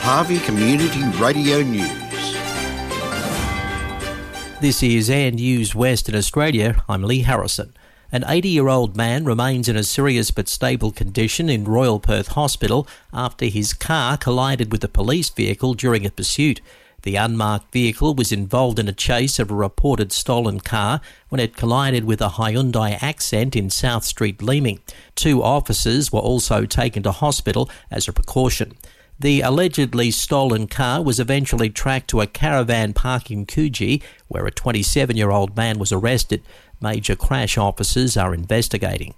Harvey Community Radio News. This is Air News Western Australia. I'm Lee Harrison. An 80-year-old man remains in a serious but stable condition in Royal Perth Hospital after his car collided with a police vehicle during a pursuit. The unmarked vehicle was involved in a chase of a reported stolen car when it collided with a Hyundai Accent in South Street, Leeming. 2 officers were also taken to hospital as a precaution. The allegedly stolen car was eventually tracked to a caravan park in Coogee, where a 27-year-old man was arrested. Major crash officers are investigating.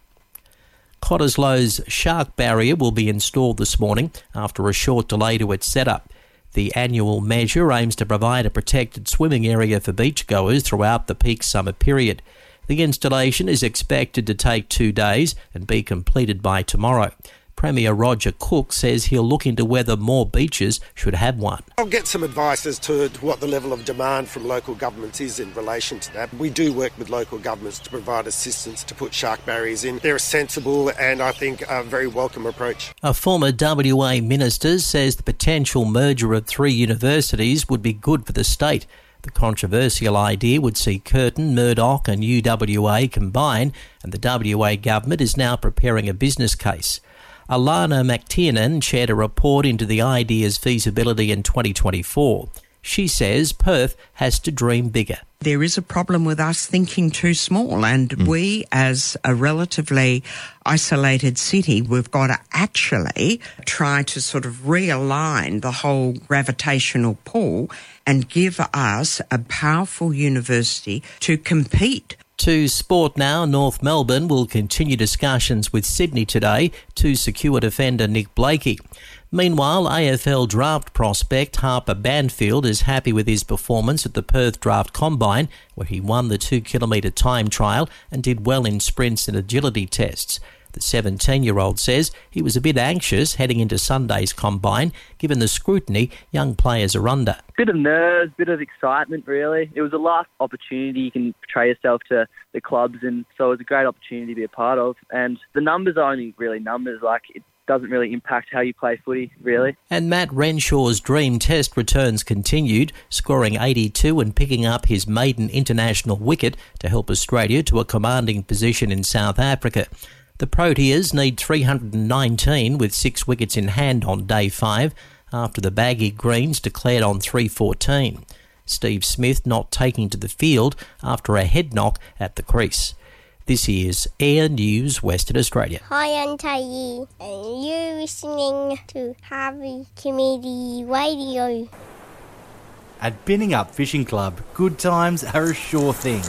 Cottesloe's shark barrier will be installed this morning after a short delay to its setup. The annual measure aims to provide a protected swimming area for beachgoers throughout the peak summer period. The installation is expected to take 2 days and be completed by tomorrow. Premier Roger Cook says he'll look into whether more beaches should have one. I'll get some advice as to what the level of demand from local governments is in relation to that. We do work with local governments to provide assistance to put shark barriers in. They're a sensible and I think a very welcome approach. A former WA minister says the potential merger of 3 universities would be good for the state. The controversial idea would see Curtin, Murdoch and UWA combine, and the WA government is now preparing a business case. Alana McTiernan shared a report into the idea's feasibility in 2024. She says Perth has to dream bigger. There is a problem with us thinking too small, and we, as a relatively isolated city, we've got to actually try to sort of realign the whole gravitational pull and give us a powerful university to compete. To sport now, North Melbourne will continue discussions with Sydney today to secure defender Nick Blakey. Meanwhile, AFL draft prospect Harper Banfield is happy with his performance at the Perth Draft Combine, where he won the 2-kilometre time trial and did well in sprints and agility tests. The 17-year-old says he was a bit anxious heading into Sunday's combine, given the scrutiny young players are under. Bit of nerves, bit of excitement, really. It was the last opportunity you can portray yourself to the clubs, and so it was a great opportunity to be a part of. And the numbers are only really numbers, it doesn't really impact how you play footy, really. And Matt Renshaw's dream test returns continued, scoring 82 and picking up his maiden international wicket to help Australia to a commanding position in South Africa. The Proteas need 319 with 6 wickets in hand on day 5 after the Baggy Greens declared on 314. Steve Smith not taking to the field after a head knock at the crease. This is Air News Western Australia. Hi, I'm Tayi, and you're listening to Harvey Community Radio. At Binning Up Fishing Club, good times are a sure thing.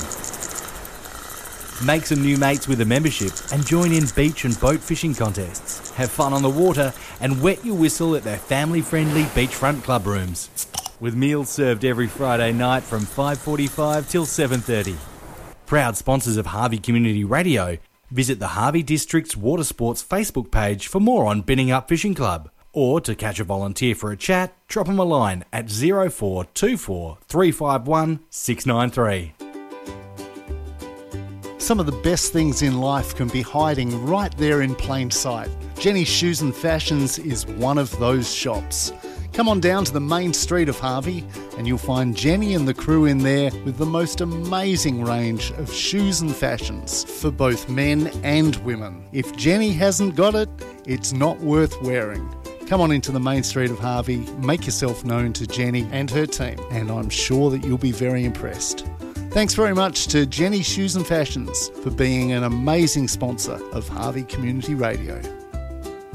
Make some new mates with a membership and join in beach and boat fishing contests. Have fun on the water and wet your whistle at their family-friendly beachfront club rooms. With meals served every Friday night from 5:45 till 7:30. Proud sponsors of Harvey Community Radio, visit the Harvey District's Water Sports Facebook page for more on Binning Up Fishing Club. Or to catch a volunteer for a chat, drop them a line at 0424 351 693. Some of the best things in life can be hiding right there in plain sight. Jenny's Shoes and Fashions is one of those shops. Come on down to the main street of Harvey and you'll find Jenny and the crew in there with the most amazing range of shoes and fashions for both men and women. If Jenny hasn't got it, it's not worth wearing. Come on into the main street of Harvey, make yourself known to Jenny and her team, and I'm sure that you'll be very impressed. Thanks very much to Jenny Shoes and Fashions for being an amazing sponsor of Harvey Community Radio.